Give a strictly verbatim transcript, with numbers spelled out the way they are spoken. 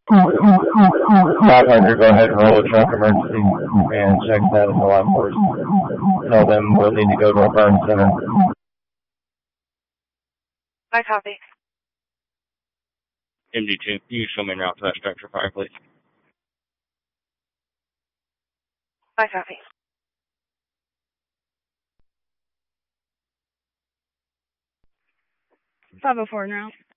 five hundred, go ahead and roll a truck emergency and check that in the line force. Tell them we'll need to go to a burn center. I copy. M D two, you show me en route to that structure fire, please. I copy. five oh four now.